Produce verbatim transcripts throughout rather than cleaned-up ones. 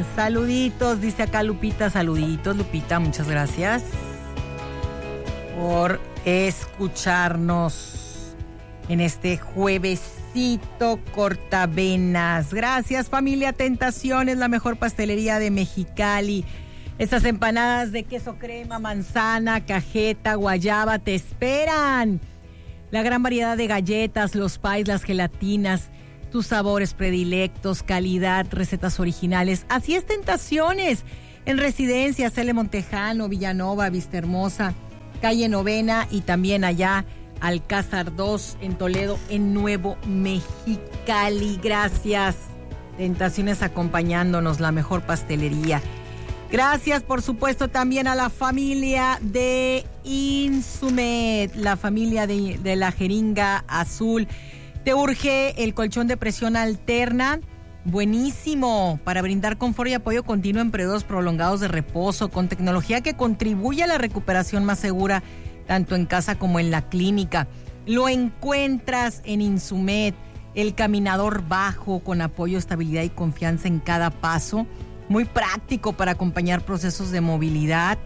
Saluditos, dice acá Lupita. Saluditos, Lupita, muchas gracias por escucharnos en este juevesito cortavenas. Gracias, familia Tentaciones, la mejor pastelería de Mexicali. Estas empanadas de queso crema, manzana, cajeta, guayaba te esperan. La gran variedad de galletas, los pies, las gelatinas, tus sabores predilectos, calidad, recetas originales. Así es Tentaciones, en Residencia, Cele Montejano, Villanova, Vistahermosa, Calle Novena y también allá Alcázar dos en Toledo, en Nuevo Mexicali. Gracias, Tentaciones, acompañándonos, la mejor pastelería. Gracias, por supuesto, también a la familia de Insumed, la familia de, de la jeringa azul. ¿Te urge el colchón de presión alterna? Buenísimo, para brindar confort y apoyo continuo en periodos prolongados de reposo, con tecnología que contribuye a la recuperación más segura, tanto en casa como en la clínica. Lo encuentras en Insumed, el caminador bajo con apoyo, estabilidad y confianza en cada paso. Muy práctico para acompañar procesos de movilidad.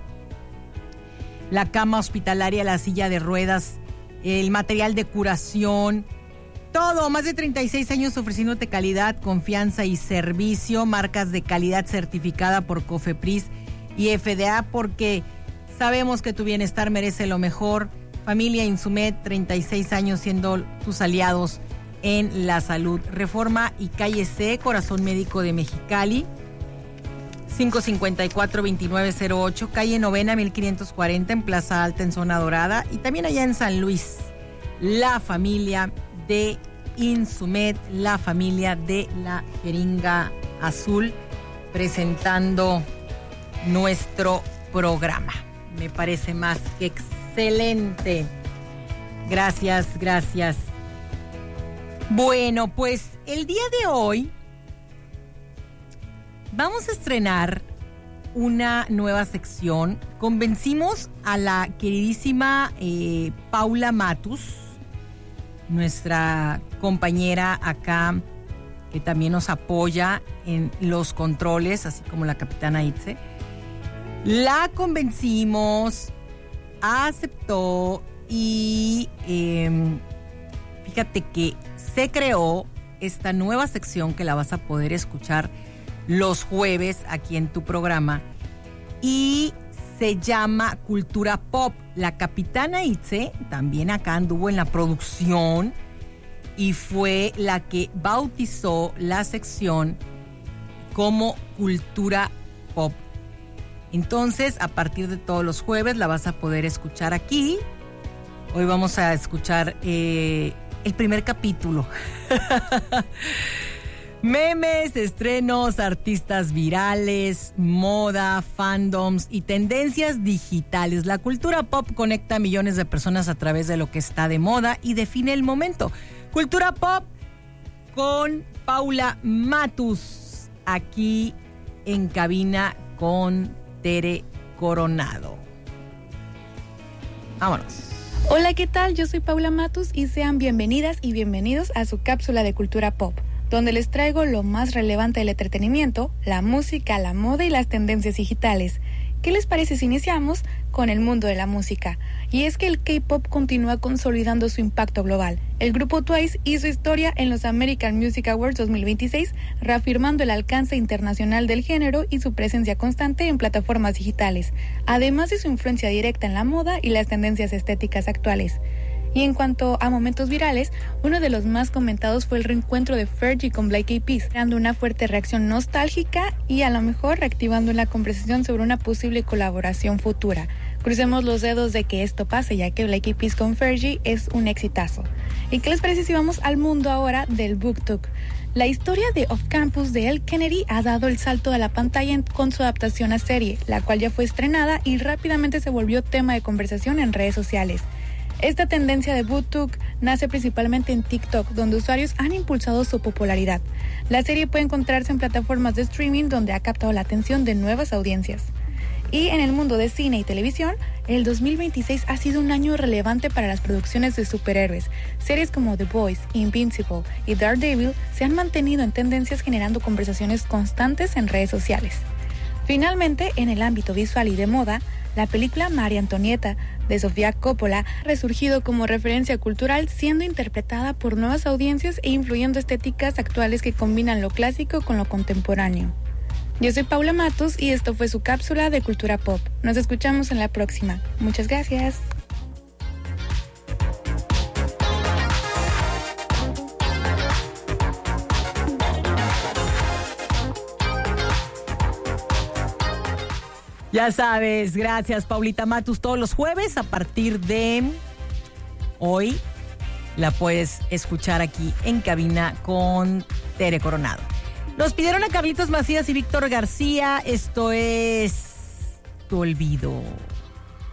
La cama hospitalaria, la silla de ruedas, el material de curación, todo. Más de treinta y seis años ofreciéndote calidad, confianza y servicio. Marcas de calidad certificada por COFEPRIS y F D A, porque sabemos que tu bienestar merece lo mejor. Familia Insumed, treinta y seis años siendo tus aliados en la salud. Reforma y Calle C, Corazón Médico de Mexicali. cinco cincuenta y cuatro, veintinueve cero ocho, calle Novena, mil quinientos cuarenta, en Plaza Alta, en Zona Dorada. Y también allá en San Luis, la familia de Insumed, la familia de la jeringa azul, presentando nuestro programa. Me parece más que excelente. Gracias, gracias. Bueno, pues el día de hoy vamos a estrenar una nueva sección. Convencimos a la queridísima eh, Paula Matus, nuestra compañera acá, que también nos apoya en los controles, así como la capitana Itze. La convencimos, aceptó y eh, fíjate que se creó esta nueva sección que la vas a poder escuchar los jueves aquí en tu programa y se llama Cultura Pop. La capitana Itze también acá anduvo en la producción y fue la que bautizó la sección como Cultura Pop. Entonces, a partir de todos los jueves la vas a poder escuchar aquí. Hoy vamos a escuchar eh, el primer capítulo. Memes, estrenos, artistas virales, moda, fandoms y tendencias digitales. La cultura pop conecta a millones de personas a través de lo que está de moda y define el momento. Cultura Pop con Paula Matus, aquí en cabina con Tere Coronado. Vámonos. Hola, ¿qué tal? Yo soy Paula Matus y sean bienvenidas y bienvenidos a su cápsula de Cultura Pop, donde les traigo lo más relevante del entretenimiento, la música, la moda y las tendencias digitales. ¿Qué les parece si iniciamos con el mundo de la música? Y es que el K-pop continúa consolidando su impacto global. El grupo Twice hizo historia en los American Music Awards dos mil veintiséis, reafirmando el alcance internacional del género y su presencia constante en plataformas digitales, además de su influencia directa en la moda y las tendencias estéticas actuales. Y en cuanto a momentos virales, uno de los más comentados fue el reencuentro de Fergie con Black Eyed Peas, creando una fuerte reacción nostálgica y a lo mejor reactivando la conversación sobre una posible colaboración futura. Crucemos los dedos de que esto pase, ya que Black Eyed Peas con Fergie es un exitazo. ¿Y qué les parece si vamos al mundo ahora del BookTok? La historia de Off Campus de Elle Kennedy ha dado el salto a la pantalla con su adaptación a serie, la cual ya fue estrenada y rápidamente se volvió tema de conversación en redes sociales. Esta tendencia de BookTok nace principalmente en TikTok, donde usuarios han impulsado su popularidad. La serie puede encontrarse en plataformas de streaming donde ha captado la atención de nuevas audiencias. Y en el mundo de cine y televisión, el dos mil veintiséis ha sido un año relevante para las producciones de superhéroes. Series como The Boys, Invincible y Daredevil se han mantenido en tendencias, generando conversaciones constantes en redes sociales. Finalmente, en el ámbito visual y de moda, la película María Antonieta de Sofía Coppola ha resurgido como referencia cultural, siendo interpretada por nuevas audiencias e influyendo estéticas actuales que combinan lo clásico con lo contemporáneo. Yo soy Paula Matus y esto fue su cápsula de Cultura Pop. Nos escuchamos en la próxima. Muchas gracias. Ya sabes, gracias Paulita Matus. Todos los jueves a partir de hoy la puedes escuchar aquí en cabina con Tere Coronado. Nos pidieron a Carlitos Macías y Víctor García. Esto es Tu Olvido.